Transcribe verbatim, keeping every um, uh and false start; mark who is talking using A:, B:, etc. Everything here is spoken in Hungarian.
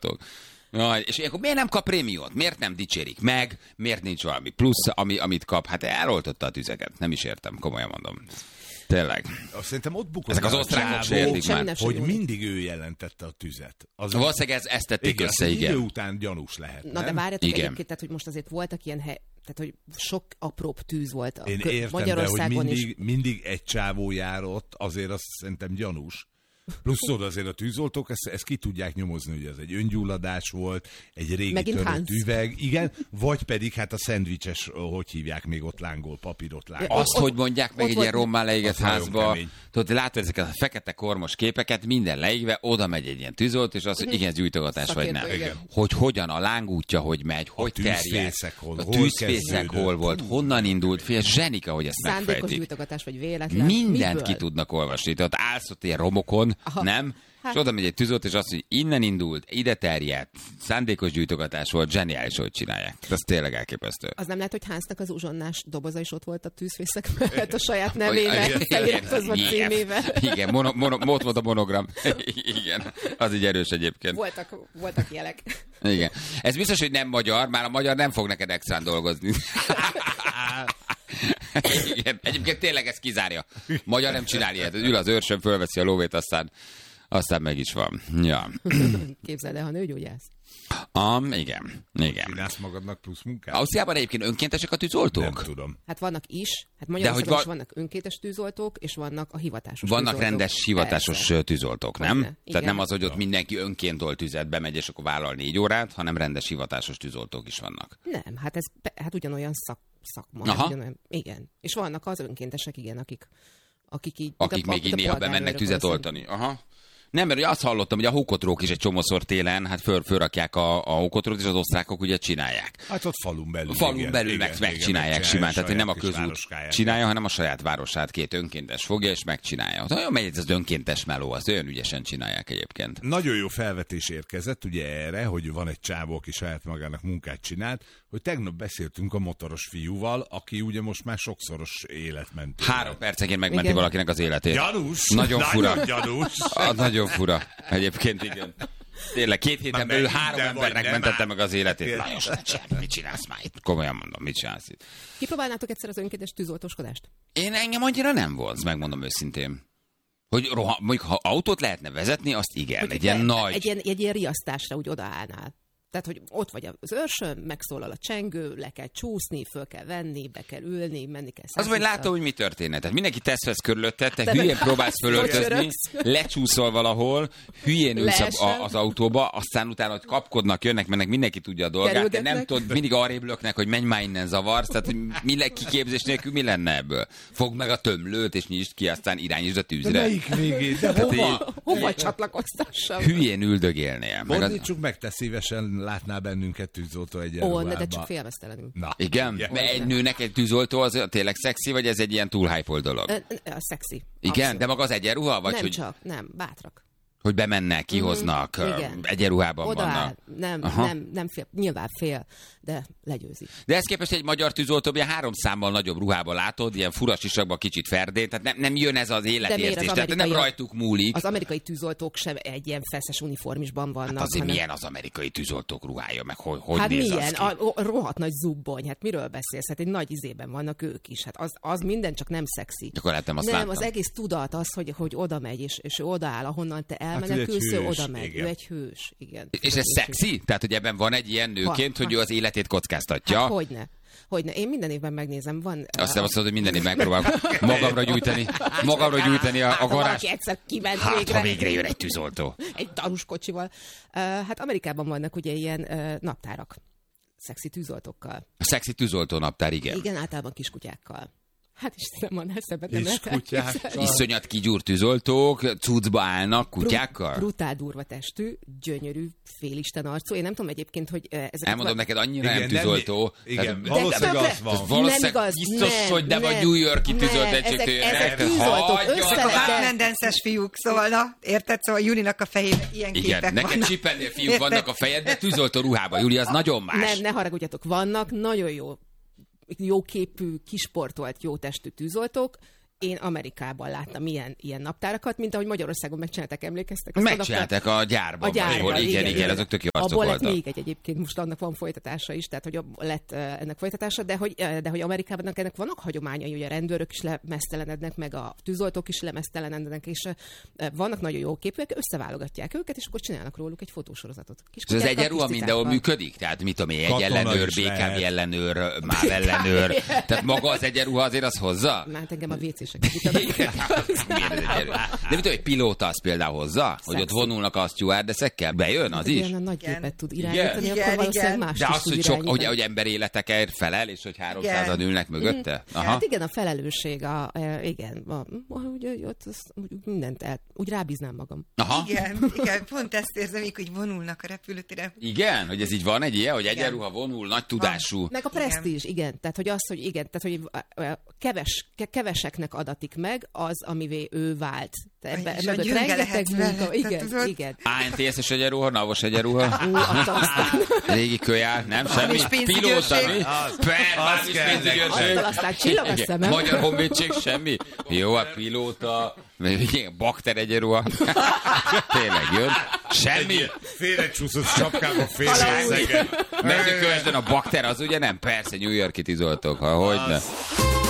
A: tűzoltók. Ja, és akkor miért nem kap prémiót? Miért nem dicsérik meg? Miért nincs valami plusz, ami, amit kap? Hát eloltotta a tüzeket. Nem is értem, komolyan mondom. Tényleg.
B: Szerintem ott bukott.
A: Ezek az osztrákok se értik már.
B: Hogy mindig ő jelentette a tüzet.
A: Az valószínűleg ez, ezt tették igen, össze, igen.
B: Idő után gyanús lehet.
C: Na nem? De várjatok egyébként, tehát, hogy most azért voltak ilyen hely, tehát, hogy sok apróbb tűz volt a
B: Én
C: kö-
B: értem,
C: Magyarországon
B: de, hogy mindig,
C: is.
B: mindig egy csávó járott, azért azt szerintem gyanús. Plusz oda azért a tűzoltók, ezt, ezt ki tudják nyomozni, hogy ez egy öngyulladás volt, egy régi
C: megint
B: törött
C: Hans.
B: üveg, igen, vagy pedig hát a szendvicses, hogy hívják, még ott lángol, papírot lángol.
A: Azt, hogy mondják meg egy ilyen rommá leégett házba, tudod, látod ezeket a fekete kormos képeket, minden leégve, oda megy egy ilyen tűzolt, és az, hogy igen, ez gyújtogatás vagy nem.
B: Igen.
A: Hogy hogyan a lángútja, hogy megy, hogy terjed.
B: Hol,
A: a tűzfészek hol, hol volt, honnan indult, fél zsenika, hogy ezt
C: szándékos
A: megfejtik.
C: gyújtogatás vagy véletlen.
A: Mindent
C: Miből?
A: ki tudnak olvasni. Tehát állsz ott ilyen romokon, aha. nem? Hát. És oda megy egy tűzolt, és azt, hogy innen indult, ide terjedt, szándékos gyújtogatás volt, zseniális, hogy csinálják. Ez tényleg elképesztő.
C: Az nem lehet, hogy Hansnak az uzsonnás doboza is ott volt a tűzfészek mellett a saját nevével, feliratozva címével.
A: Igen, mono, mono, ott volt a monogram. Igen, az így erős egyébként.
C: Voltak, voltak jelek.
A: Igen. Ez biztos, hogy nem magyar, már a magyar nem fog neked extrán dolgozni. Igen. Egyébként tényleg ez kizárja. Magyar nem csinál ilyet. Ül az őrsön, fölveszi a lóvét, aztán, aztán meg is van. Ja.
C: Képzeld el, ha nőgyógyász.
A: Um, igen, igen.
B: Csinálsz magadnak plusz munkát?
A: Ausztriában egyébként önkéntesek a tűzoltók?
B: Nem tudom.
C: Hát vannak is. Hát Magyarországon
A: va-
C: is vannak önkéntes tűzoltók, és vannak a hivatásos
A: Vannak
C: tűzoltók.
A: rendes hivatásos
C: Persze.
A: tűzoltók, nem?
C: Hogyne.
A: Tehát
C: Igen.
A: nem az, hogy ott mindenki önként olt tüzet, bemegy, és akkor vállal négy órát, hanem rendes hivatásos tűzoltók is vannak.
C: Nem, hát ez hát ugyanolyan szak, szakma.
A: Aha.
C: Ugyanolyan, igen. És vannak az önkéntesek, igen, akik, akik így...
A: Akik még így néha bemennek tüzet oltani. Aha. Nem, mert ugye azt hallottam, hogy a hókotrók is egy csomószor télen, hát föl, fölrakják a, a hókotrót, és az osztrákok ugye csinálják.
B: Hát ott falun belül.
A: Falun
B: igen,
A: belül
B: igen,
A: meg,
B: igen,
A: megcsinálják
B: igen,
A: simán, tehát hogy nem a közút
B: városkáját.
A: csinálja, hanem a saját városát két önkéntes fogja, és megcsinálja. Olyan megy ez az önkéntes meló, az olyan ügyesen csinálják egyébként.
B: Nagyon jó felvetés érkezett ugye erre, hogy van egy csávó, aki saját magának munkát csinált, hogy tegnap beszéltünk a motoros fiúval, aki ugye most már sokszoros életmentő.
A: Három percenként megmenti
C: igen.
A: valakinek az életét.
B: Gyanús!
A: Nagyon fura.
B: Nagyon gyanús!
A: Ah, nagyon fura. Egyébként igen. Tényleg két héten belül három embernek mentette meg az életét. Nagyon sokat, mit csinálsz már itt? Komolyan mondom, mit csinálsz itt?
C: Kipróbálnátok egyszer az önkéntes tűzoltóskodást?
A: Én engem annyira nem vonz, megmondom őszintén. Hogy roha, mondjuk, ha autót lehetne vezetni, azt igen.
C: Hogy
A: egy ilyen
C: te,
A: nagy...
C: Egy ilyen, egy ilyen riasztásra úgy odaállnál. Tehát, hogy ott vagy az őrsön, megszólal a csengő, le kell csúszni, föl kell venni, be kell ülni, menni kell
A: Az, hogy látom, hogy mi történne. Tehát mindenki tesz vesz körülötted, te
C: de
A: hülyén
C: meg-
A: próbálsz fölöltözni, lecsúszol valahol, hülyén ülsz a-
C: Leesel.
A: az autóba, aztán utána, hogy kapkodnak, jönnek, mennek, mindenki tudja a dolgát, de nem
C: Kerülgetnek.
A: tudod, mindig arrébb löknek, hogy menj már innen, zavarsz, tehát hogy mi le, kiképzés nélkül mi lenne ebből? Fogd meg a tömlőt, és nyisd ki, aztán irányítsd a
B: De
A: tűzre.
B: melyik végén? De
A: Tehát
B: hova?
A: így
C: Hova csatlakoztassam?
A: hülyén üldögélnél. Meg az...
B: Fordítsuk meg, te szívesen látnál bennünket tűzoltó
C: Ó,
B: egyenruhában.
C: de csak félmeztelenül.
B: Na,
A: Igen?
B: igen.
A: Mert egy nőnek egy tűzoltó az tényleg szexi, vagy ez egy ilyen túl hype dolog?
C: Ö, ö, A szexi.
A: Igen,
C: Abszolút.
A: de maga az egyenruha? Vagy
C: Nem
A: hogy,
C: csak, nem, bátrak.
A: hogy bemennek, kihoznak,
C: Mhm,
A: ö,
C: igen.
A: egyenruhában
C: Odaáll,
A: vannak.
C: nem,
A: Aha.
C: nem, nem fél, nyilván fél, de legyőzi.
A: De ezt képest egy magyar tűzoltó, ilyen három számmal nagyobb ruhában látod, ilyen furas sisakban kicsit ferdén, tehát nem, nem jön ez az
C: De miért
A: életérzés,
C: az
A: tehát nem
C: amerikai-
A: rajtuk múlik.
C: Az amerikai tűzoltók sem egy ilyen feszes uniformisban vannak.
A: Hát azért
C: hanem...
A: milyen az amerikai tűzoltók ruhája, meg hogy, hogy
C: Hát
A: néz
C: milyen?
A: az ki?
C: A, a rohadt nagy zubbony, hát miről beszélsz? Hát egy nagy izében vannak ők is. Hát az, az minden csak nem szexi.
A: Akkor lehet nem azt
C: Nem,
A: láttam.
C: az egész tudat az, hogy, hogy oda megy, és, és ő odaáll, ahonnan te
B: ő egy
C: elmenekülsz, ő
B: hős,
C: oda megy.
B: igen.
C: Ő egy hős, igen.
A: És ez szexi? Tehát, hogy ebben van egy ilyen nőként,
C: Van,
A: hogy ő az életét kockáztatja?
C: Hát hogyne. Hogyne. Én minden évben megnézem. Van,
A: Azt hiszem azt mondod, hogy minden év megpróbál magamra gyújtani, magamra gyújtani a, a
C: hát, ha
A: garázs.
C: valaki egyszer kiment
A: Hát,
C: végre.
A: ha végre jön egy tűzoltó.
C: Egy darus kocsival. Uh, hát Amerikában vannak ugye ilyen uh, naptárak. Szexi tűzoltókkal.
A: A szexi tűzoltó naptár, igen.
C: Igen, általában kiskutyákkal. Hát Istenem, van eszebbet nem
B: És
C: lehet
B: kutyák.
C: elképzelni.
A: Iszonyat kigyúrt tűzoltók, cuccba állnak kutyákkal?
C: Bru- brutál durva testű, gyönyörű, félisten arcú. Én nem tudom egyébként, hogy uh, ezek...
A: Elmondom neked, annyira
B: Igen,
A: nem
B: nem-
A: tűzoltó.
B: igen,
A: Tehát-
B: valószínűleg
C: De-
B: az van.
A: Tehát valószínűleg
C: Nem igaz,
A: biztos,
C: nem,
A: hogy nem,
C: nem,
A: a New York-i
C: nem,
A: tűzolt
C: ezek-
A: egységtől
C: ezek
A: jönnek.
C: tűzoltók,
A: Hagyja!
C: összele-
D: A
C: De-
D: Batman-denses fiúk, szóval na, érted? Szóval Julinak a fejében ilyen
A: Igen,
D: képek
A: neked
D: vannak.
A: csipelnél fiúk
D: Érted?
A: vannak a fejedben, tűzoltó ruhában. Júli, az nagyon más.
C: Nem, ne haragudjatok, vannak nagyon jó, jó képű, kisportolt, jó testű tűzoltók, én Amerikában láttam ilyen, ilyen naptárakat, mint ahogy Magyarországon megcsinálták, emlékeztek? Azt
A: Megcsinálták a gyárban.
C: A gyárban,
A: igen, igen, igen, azok tök jó arcok
C: abból
A: voltak.
C: lett még egy egyébként, most annak van folytatása is, tehát hogy lett uh, ennek folytatása, de hogy, uh, de hogy Amerikában ennek vannak hagyományai, hogy a rendőrök is lemeztelenednek, meg a tűzoltók is lemeztelenednek, és uh, vannak nagyon jó képűek, összeválogatják őket, és akkor csinálnak róluk egy fotósorozatot.
A: Ez az egyenruha mindenhol működik? Tehát mit tudom én, egy ellenőr, bé ká vé ellenőr, MÁV ellenőr, tehát maga az egyenruha azért az hozza?
C: Hát engem a vécések.
A: De mit tudom, egy pilóta az például hozza? Hogy ott vonulnak a stewardessekkel? Bejön az is?
C: Ilyen a nagy gépet tud irányítani,
D: Igen,
C: akkor valószínűleg
D: igen.
C: más
A: De
C: is
A: az,
C: tud
A: hogy, sok, hogy,
C: irányítani.
A: hogy emberéletekért felel, és hogy háromszázan ülnek mögötte? Aha.
C: Hát igen, a felelősség, a, e, igen, a, úgy, úgy, ott az, úgy mindent el, úgy rábíznám magam.
A: Aha.
D: Igen, igen, pont ezt érzem, hogy vonulnak a repülőtéren.
A: Igen? Hogy ez így van egy ilyen, hogy egyenruha vonul, nagy tudású.
C: Meg a presztízs, igen. igen. Tehát, hogy az, hogy igen, tehát, hogy keves, keveseknek adatik meg az, amivé ő vált. Ebbe,
D: És
C: mögött
D: a gyönge
C: rengeteg
D: lehet
C: munka.
D: vele,
C: Igen,
D: tudod?
C: igen.
A: á en té es-es egyenruha, navos egyenruha.
C: Ú, adtam aztán.
A: Régi kölyár, nem? Semmi?
D: is pénzügyőrség.
A: Pilóta, mi? Per, bármi is pénzügyőrség.
C: Adtam aztán csillag a szemem.
A: Magyar honvédség, semmi? Jó, a pilóta, bakter egyenruha. Tényleg jön. Semmi?
B: Félrecsúszott sapkába, félreszegen.
A: Mezőkövesden a bakter az ugye nem? Persze, New York-i tűzoltók, ha hogyne.